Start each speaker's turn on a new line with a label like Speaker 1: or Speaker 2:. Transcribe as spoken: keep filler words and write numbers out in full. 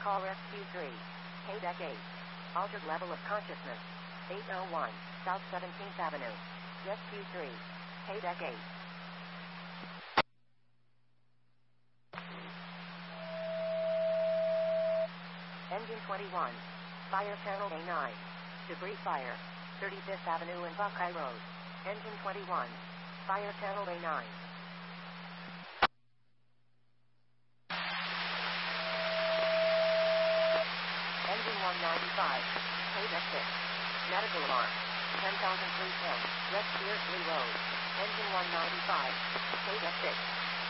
Speaker 1: call Rescue three. K-Deck eight. Altered level of consciousness. eight oh one, South seventeenth Avenue. Rescue three. K-Deck eight. Engine twenty-one. Fire channel A nine. Debris fire. thirty-fifth Avenue and Buckeye Road. Engine twenty-one. Fire channel A nine. Engine one ninety-five. K-Deck six. Medical alarm. ten thousand three ten. West Beardsley Road. Engine one ninety-five. K-Deck six.